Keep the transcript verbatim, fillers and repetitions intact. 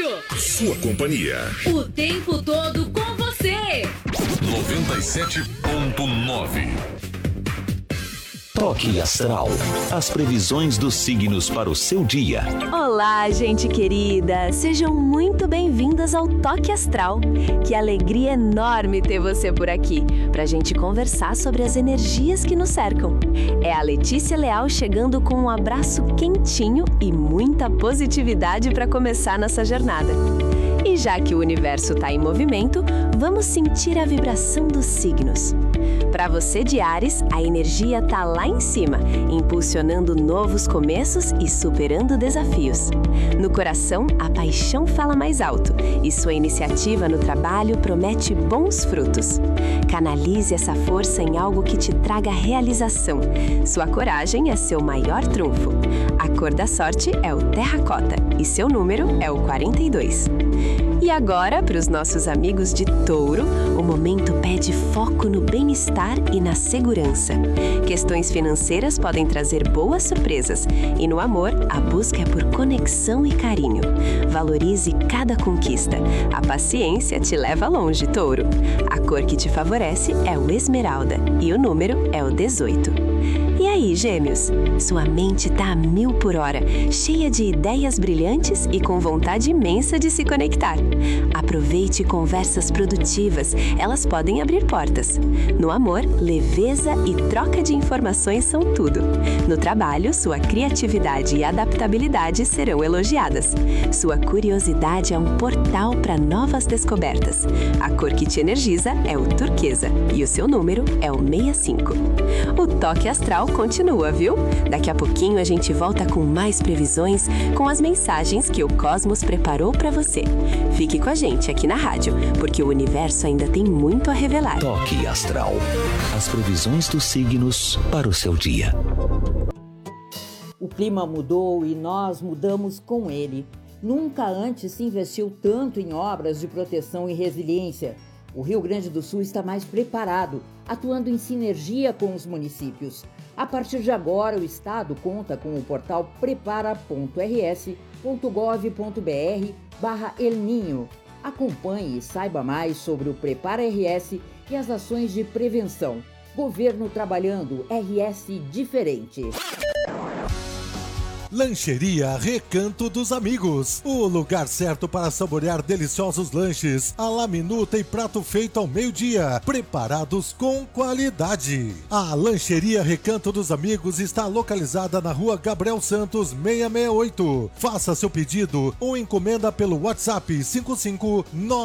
Sua companhia. O tempo todo com você. noventa e sete ponto nove. Toque Astral. As previsões dos signos para o seu dia. Olá, gente querida! Sejam muito bem-vindas ao Toque Astral. Que alegria enorme ter você por aqui, pra gente conversar sobre as energias que nos cercam. É a Letícia Leal chegando com um abraço quentinho e muita positividade para começar nossa jornada. E já que o universo está em movimento, vamos sentir a vibração dos signos. Para você de Áries, a energia tá lá em cima, impulsionando novos começos e superando desafios. No coração, a paixão fala mais alto e sua iniciativa no trabalho promete bons frutos. Canalize essa força em algo que te traga realização. Sua coragem é seu maior trunfo. A cor da sorte é o terracota e seu número é o quarenta e dois. E agora, para os nossos amigos de Touro, o momento pede foco no bem-estar e na segurança. Questões financeiras podem trazer boas surpresas e no amor, a busca é por conexão e carinho. Valorize cada conquista. A paciência te leva longe, Touro. A cor que te favorece é o esmeralda e o número é o dezoito. E aí, Gêmeos? Sua mente tá a mil por hora, cheia de ideias brilhantes e com vontade imensa de se conectar. Aproveite conversas produtivas, elas podem abrir portas. No amor, leveza e troca de informações são tudo. No trabalho, sua criatividade e adaptabilidade serão elogiadas. Sua curiosidade é um portal para novas descobertas. A cor que te energiza é o turquesa e o seu número é o sessenta e cinco. O Toque Astral continua, viu? Daqui a pouquinho a gente volta com mais previsões, com as mensagens que o Cosmos preparou para você. Fique com a gente aqui na rádio, porque o universo ainda tem muito a revelar. Toque Astral. As previsões dos signos para o seu dia. O clima mudou e nós mudamos com ele. Nunca antes se investiu tanto em obras de proteção e resiliência. O Rio Grande do Sul está mais preparado, atuando em sinergia com os municípios. A partir de agora, o Estado conta com o portal prepara ponto r s ponto gov ponto b r barra El Ninho. Acompanhe e saiba mais sobre o Prepara R S e as ações de prevenção. Governo trabalhando, R S diferente. Lancheria Recanto dos Amigos, o lugar certo para saborear deliciosos lanches, à la minuta e prato feito ao meio-dia, preparados com qualidade. A Lancheria Recanto dos Amigos está localizada na rua Gabriel Santos seiscentos e sessenta e oito. Faça seu pedido ou encomenda pelo WhatsApp cinco cinco nove